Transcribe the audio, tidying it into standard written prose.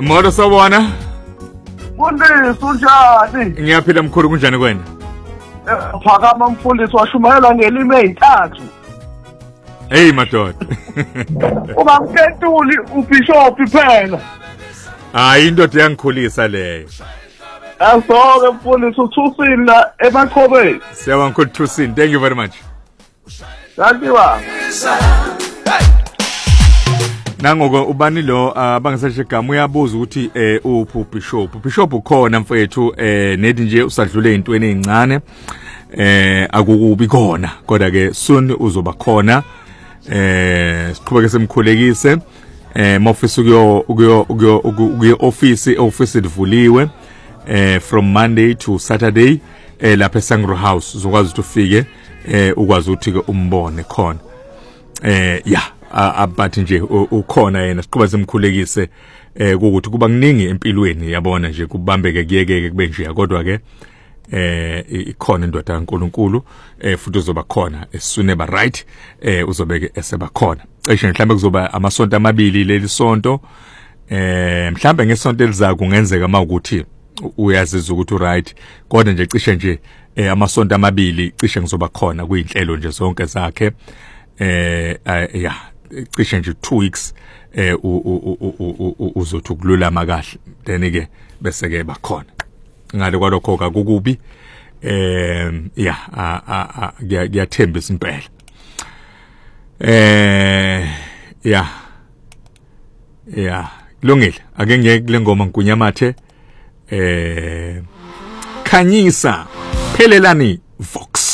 Molo sawona. Mfundisi unjani? Ngiyaphila mkhulu kunjani kwena? Phakama mfundisi washumayela ngelimi ezithathu. Hey madoda. Uma mkentuli ubishop phela. Hayi indoda yangikhulisa leyo. Asoke mfundisi uthusini la emaqhobeni. Siyabonga mkhulu Thusini. Thank you very much. Kantiwa. Nangoko ubani lo bangasashe igama uyabuza ukuthi uphi bishop ukhona mfethu nedi nje usadlule intweni ezincane akukubi khona kodwa ke soon uzoba khona siqhubeke semkhulekise office ukuyo office livuliwe from Monday to Saturday lapha eSangro House uzokwazi ukuthi ufike ukwazi ukuthi ke umbone khona yeah abathi nje ukhona yena siqhubeka semkhulekise ukuthi kuba kuningi empilweni yabona nje kubambeke kuyekeke kube nje kodwa ke ikhona indoda kaNkuluNkulu futhi uzoba khona esune ba right uzobeke eseba khona cishe mhlambe kuzoba amasonto amabili leli sonto mhlambe ngesonto elizayo kungenzeka mawukuthi uyazizwa ukuthi right kodwa nje cishe nje amasonto amabili cishe ngizoba khona kuyinhlelo nje zonke zakhe yeah cishe nje 2 weeks uzothi ukululama kahle then ke bese ke bakhona ngale kwalokho akukubi yeah ngiyathembisa impela yeah kulungile ake ngeke kule ngoma ngunyamathe khanyisa phelelani Vox.